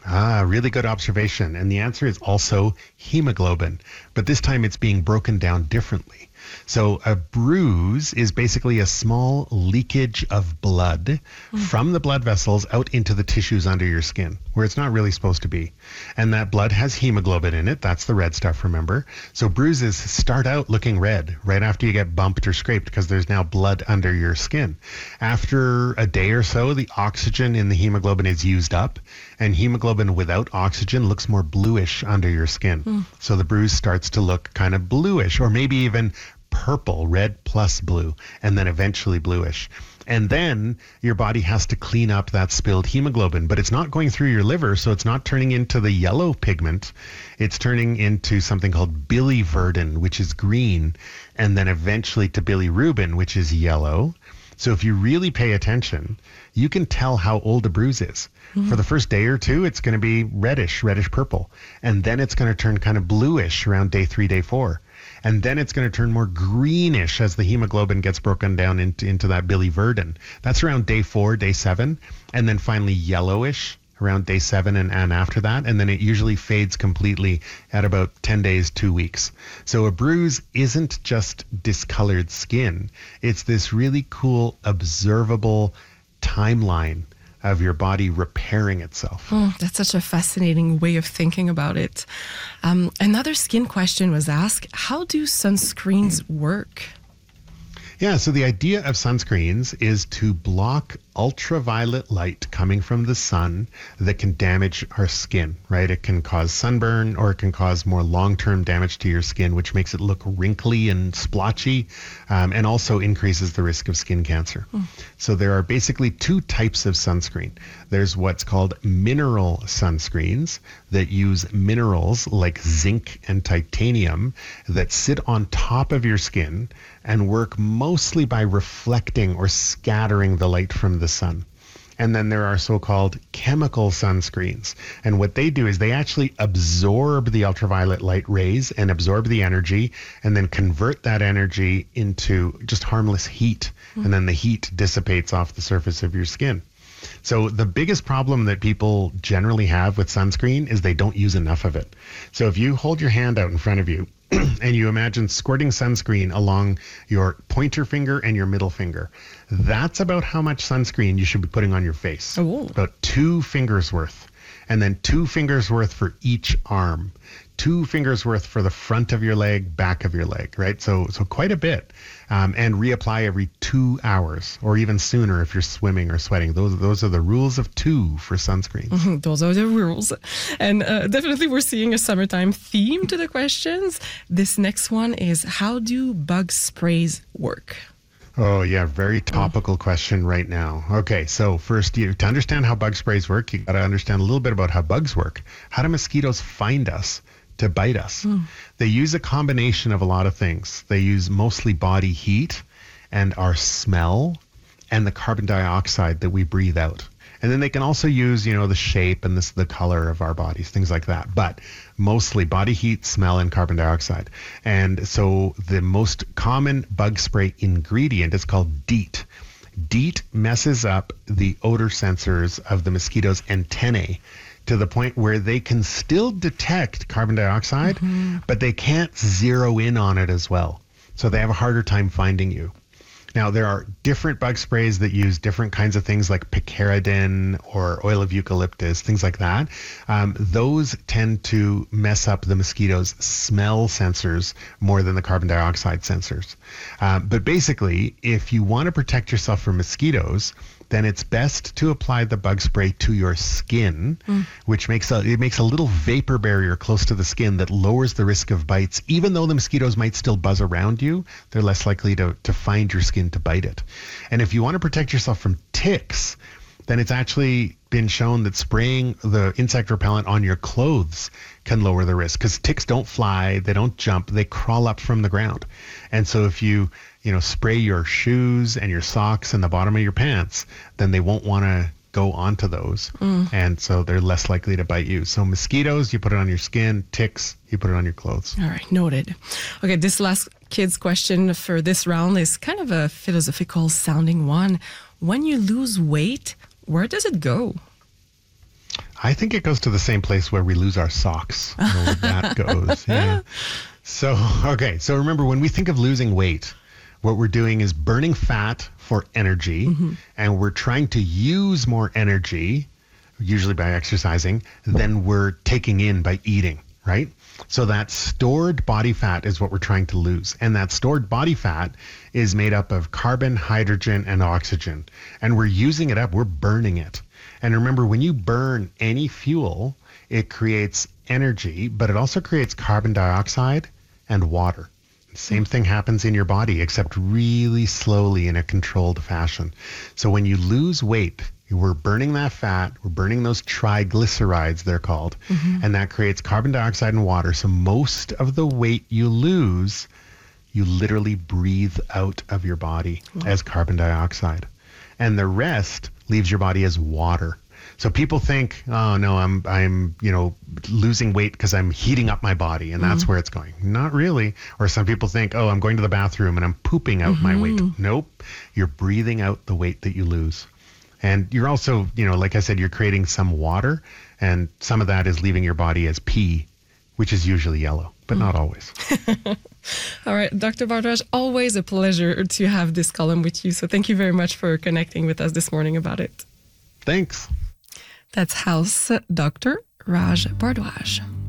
Ah, really good observation. And the answer is also hemoglobin, but this time it's being broken down differently. So a bruise is basically a small leakage of blood from the blood vessels out into the tissues under your skin, where it's not really supposed to be. And that blood has hemoglobin in it. That's the red stuff, remember? So bruises start out looking red right after you get bumped or scraped because there's now blood under your skin. After a day or so, the oxygen in the hemoglobin is used up, and hemoglobin without oxygen looks more bluish under your skin. So the bruise starts to look kind of bluish, or maybe even purple, red plus blue, and then eventually bluish. And then your body has to clean up that spilled hemoglobin, but it's not going through your liver, so it's not turning into the yellow pigment. It's turning into something called biliverdin, which is green, and then eventually to bilirubin, which is yellow. So if you really pay attention, you can tell how old a bruise is. For the first day or two, it's going to be reddish purple. And then it's going to turn kind of bluish around day 3, day 4. And then it's going to turn more greenish as the hemoglobin gets broken down into that biliverdin. That's around day 4, day 7. And then finally yellowish around day 7 and after that. And then it usually fades completely at about 10 days, 2 weeks. So a bruise isn't just discolored skin. It's this really cool, observable timeline of your body repairing itself. That's such a fascinating way of thinking about it. Another skin question was asked, how do sunscreens work? Yeah, so the idea of sunscreens is to block ultraviolet light coming from the sun that can damage our skin, right? It can cause sunburn, or it can cause more long-term damage to your skin, which makes it look wrinkly and splotchy, and also increases the risk of skin cancer. So there are basically two types of sunscreen. There's what's called mineral sunscreens that use minerals like zinc and titanium that sit on top of your skin and work mostly by reflecting or scattering the light from the sun. And then there are so-called chemical sunscreens. And what they do is they actually absorb the ultraviolet light rays and absorb the energy and then convert that energy into just harmless heat. And then the heat dissipates off the surface of your skin. So the biggest problem that people generally have with sunscreen is they don't use enough of it. So if you hold your hand out in front of you and you imagine squirting sunscreen along your pointer finger and your middle finger, that's about how much sunscreen you should be putting on your face. About 2 fingers worth. And then 2 fingers worth for each arm. 2 fingers worth for the front of your leg, back of your leg, right? So quite a bit. And reapply every 2 hours, or even sooner if you're swimming or sweating. Those are the rules of 2 for sunscreens. Those are the rules. And definitely we're seeing a summertime theme to the questions. This next one is, how do bug sprays work? Oh, yeah, very topical question right now. Okay, so first, to understand how bug sprays work, you got to understand a little bit about how bugs work. How do mosquitoes find us to bite us? They use a combination of a lot of things. They use mostly body heat and our smell and the carbon dioxide that we breathe out. And then they can also use, the shape and the color of our bodies, things like that. But mostly body heat, smell, and carbon dioxide. And so the most common bug spray ingredient is called DEET. DEET messes up the odor sensors of the mosquito's antennae to the point where they can still detect carbon dioxide, but they can't zero in on it as well. So they have a harder time finding you. Now, there are different bug sprays that use different kinds of things like picaridin or oil of eucalyptus, things like that. Those tend to mess up the mosquito's smell sensors more than the carbon dioxide sensors. But basically, if you want to protect yourself from mosquitoes, then it's best to apply the bug spray to your skin, which makes a little vapor barrier close to the skin that lowers the risk of bites. Even though the mosquitoes might still buzz around you, they're less likely to find your skin to bite it. And if you want to protect yourself from ticks, then it's actually been shown that spraying the insect repellent on your clothes can lower the risk, because ticks don't fly, they don't jump, they crawl up from the ground. And so if you spray your shoes and your socks and the bottom of your pants, then they won't want to go onto those. And so they're less likely to bite you. So mosquitoes, you put it on your skin. Ticks, you put it on your clothes. All right, noted. Okay, this last kids question for this round is kind of a philosophical sounding one. When you lose weight, where does it go? I think it goes to the same place where we lose our socks. I don't know where that goes. Yeah. So, okay. So remember, when we think of losing weight, what we're doing is burning fat for energy, and we're trying to use more energy, usually by exercising, than we're taking in by eating, right? So that stored body fat is what we're trying to lose. And that stored body fat is made up of carbon, hydrogen, and oxygen. And we're using it up. We're burning it. And remember, when you burn any fuel, it creates energy, but it also creates carbon dioxide and water. The same thing happens in your body, except really slowly in a controlled fashion. So when you lose weight, we're burning that fat, we're burning those triglycerides, they're called, and that creates carbon dioxide and water. So most of the weight you lose, you literally breathe out of your body as carbon dioxide. And the rest leaves your body as water. So people think, oh no, I'm losing weight because I'm heating up my body, and that's where it's going. Not really. Or some people think, oh, I'm going to the bathroom and I'm pooping out my weight. Nope. You're breathing out the weight that you lose. And you're also, like I said, you're creating some water, and some of that is leaving your body as pee, which is usually yellow, but not always. All right, Dr. Bardwaj, always a pleasure to have this column with you. So thank you very much for connecting with us this morning about it. Thanks. That's House Dr. Raj Bardwaj.